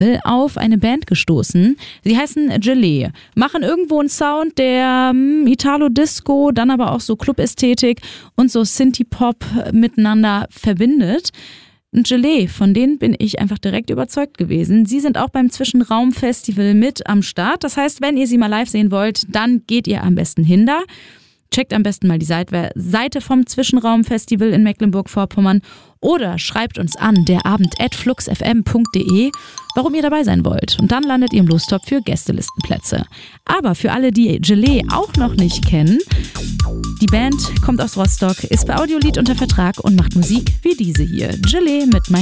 auf eine Band gestoßen. Sie heißen Gelee, machen irgendwo einen Sound, der Italo-Disco, dann aber auch so Club-Ästhetik und so Synthie-Pop miteinander verbindet. Und Gelee, von denen bin ich einfach direkt überzeugt gewesen. Sie sind auch beim Zwischenraum-Festival mit am Start. Das heißt, wenn ihr sie mal live sehen wollt, dann geht ihr am besten hin da. Checkt am besten mal die Seite vom Zwischenraum-Festival in Mecklenburg-Vorpommern oder schreibt uns an derabend@fluxfm.de, warum ihr dabei sein wollt. Und dann landet ihr im Lostopf für Gästelistenplätze. Aber für alle, die Gelee auch noch nicht kennen, die Band kommt aus Rostock, ist bei Audiolied unter Vertrag und macht Musik wie diese hier. Gelee mit My